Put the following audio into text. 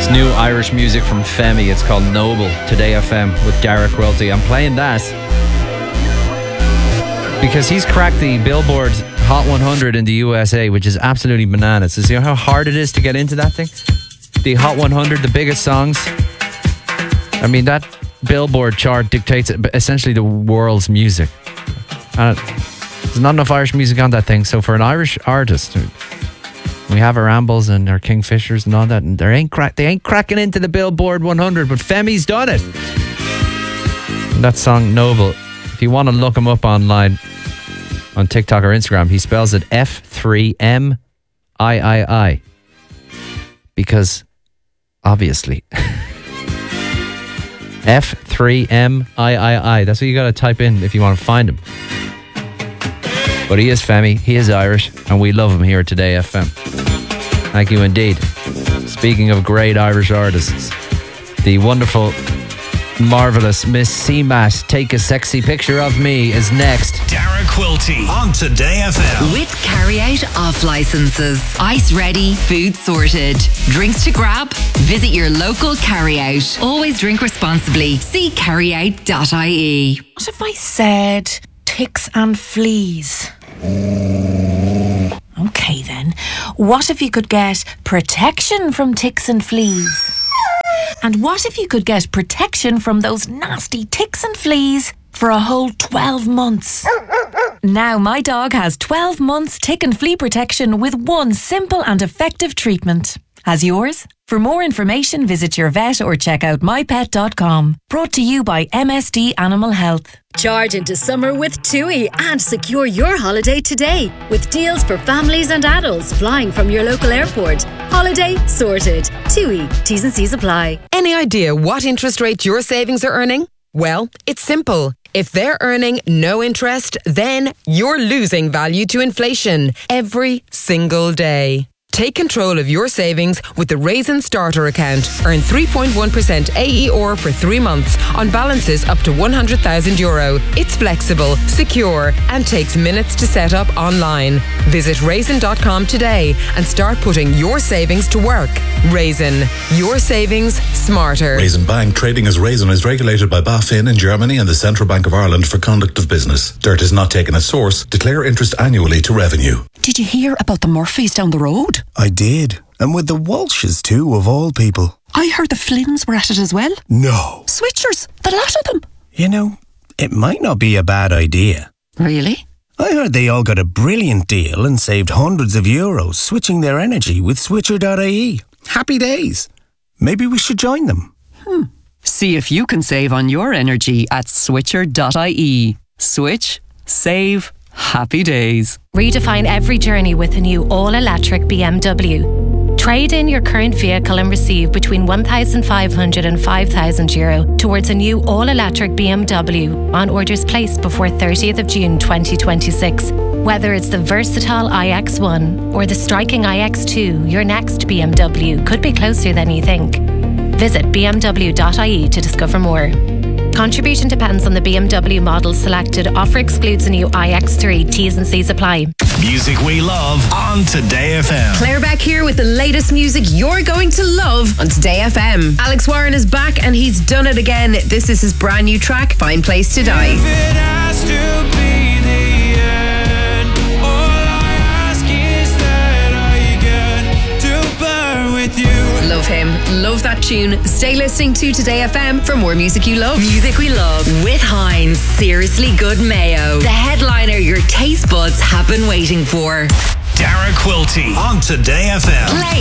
New Irish music from Femi. It's called Noble. Today FM with Dara Quilty. I'm playing that because he's cracked the Billboard Hot 100 in the USA, which is absolutely bananas. So you know how hard it is to get into that thing? The Hot 100, the biggest songs. I mean, that Billboard chart dictates essentially the world's music. There's not enough Irish music on that thing. So for an Irish artist, we have our Ambles and our Kingfishers and all that, and they ain't cracking into the Billboard 100, but Femi's done it. And that song, Noble, if you want to look him up online on TikTok or Instagram, he spells it F3MIII. Because, obviously, F3MIII. That's what you got to type in if you want to find him. But he is Femi, he is Irish, and we love him here at Today FM. Thank you indeed. Speaking of great Irish artists, the wonderful, marvellous Miss C-Mat, Take a Sexy Picture of Me, is next. Dara Quilty on Today FM. With carry-out off licenses. Ice ready, food sorted. Drinks to grab? Visit your local carry-out. Always drink responsibly. See carryout.ie. What if I said ticks and fleas? Okay then. What if you could get protection from ticks and fleas? And what if you could get protection from those nasty ticks and fleas for a whole 12 months? Now my dog has 12 months tick and flea protection with one simple and effective treatment. Has yours? For more information, visit your vet or check out mypet.com. Brought to you by MSD Animal Health. Charge into summer with TUI and secure your holiday today with deals for families and adults flying from your local airport. Holiday sorted. TUI. T's and C's apply. Any idea what interest rate your savings are earning? Well, it's simple. If they're earning no interest, then you're losing value to inflation every single day. Take control of your savings with the Raisin Starter account. Earn 3.1% AER for 3 months on balances up to €100,000. It's flexible, secure, and takes minutes to set up online. Visit raisin.com today and start putting your savings to work. Raisin, your savings smarter. Raisin Bank, trading as Raisin, is regulated by BaFin in Germany and the Central Bank of Ireland for conduct of business. Dirt is not taken at source. Declare interest annually to revenue. Did you hear about the Murphys down the road? I did. And with the Walshes too, of all people. I heard the Flynns were at it as well. No. Switchers, the lot of them. You know, it might not be a bad idea. Really? I heard they all got a brilliant deal and saved hundreds of euros switching their energy with Switcher.ie. Happy days. Maybe we should join them. See if you can save on your energy at Switcher.ie. Switch, save, happy days. Redefine every journey with a new all-electric BMW. Trade in your current vehicle and receive between €1,500 and €5,000 towards a new all-electric BMW on orders placed before 30th of June 2026. Whether it's the versatile iX1 or the striking iX2, your next BMW could be closer than you think. Visit bmw.ie to discover more. Contribution depends on the BMW model selected. Offer excludes the new iX3. T's and C's apply. Music we love on Today FM. Claire Beck here with the latest music you're going to love on Today FM. Alex Warren is back and he's done it again. This is his brand new track, Fine Place to Die. If it has to be the end, all I ask is that I get to burn with you. Love him. Love that tune. Stay listening to Today FM for more music you love. Music we love with Heinz Seriously Good Mayo. The headliner your taste buds have been waiting for. Dara Quilty on Today FM. Play